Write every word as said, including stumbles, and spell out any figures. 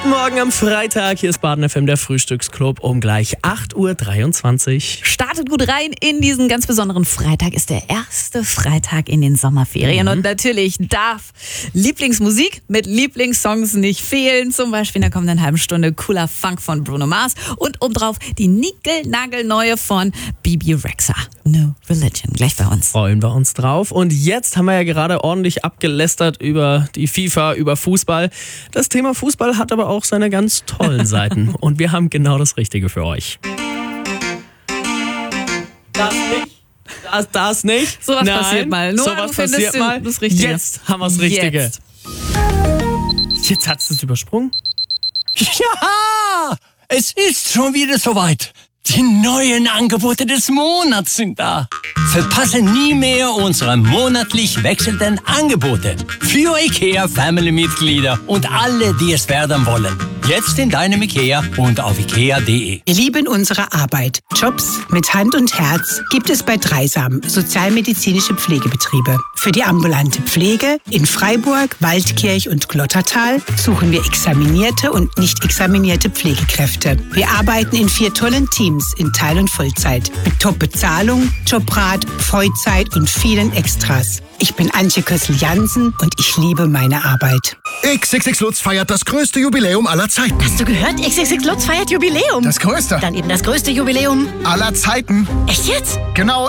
Morgen am Freitag, hier ist Baden F M, der Frühstücksclub, um gleich acht Uhr dreiundzwanzig. Startet gut rein in diesen ganz besonderen Freitag. Ist der erste Freitag in den Sommerferien. Mhm. Und natürlich darf Lieblingsmusik mit Lieblingssongs nicht fehlen. Zum Beispiel in der kommenden halben Stunde cooler Funk von Bruno Mars und obendrauf die nickel-nagelneue von Bebe Rexha. No Religion. Gleich bei uns. Freuen wir uns drauf. Und jetzt haben wir ja gerade ordentlich abgelästert über die FIFA, über Fußball. Das Thema Fußball hat aber auch seine ganz tollen Seiten. Und wir haben genau das Richtige für euch. Das nicht. Das, das nicht. Sowas Nein, passiert mal. Nur sowas passiert mal. Das Richtige. Jetzt haben wir das Richtige. Jetzt, Jetzt hast du es übersprungen. Ja, es ist schon wieder soweit. Die neuen Angebote des Monats sind da. Verpasse nie mehr unsere monatlich wechselnden Angebote für IKEA-Family-Mitglieder und alle, die es werden wollen. Jetzt in deinem IKEA und auf ikea punkt de. Wir lieben unsere Arbeit. Jobs mit Hand und Herz gibt es bei Dreisam, sozialmedizinische Pflegebetriebe. Für die ambulante Pflege in Freiburg, Waldkirch und Glottertal suchen wir examinierte und nicht examinierte Pflegekräfte. Wir arbeiten in vier tollen Teams in Teil- und Vollzeit mit Top-Bezahlung, Jobrat, Vollzeit und vielen Extras. Ich bin Antje Kössel-Jansen und ich liebe meine Arbeit. X X X Lutz feiert das größte Jubiläum aller Zeiten. Hast du gehört? X X X Lutz feiert Jubiläum. Das größte? Dann eben das größte Jubiläum Aller Zeiten. Echt jetzt? Genau,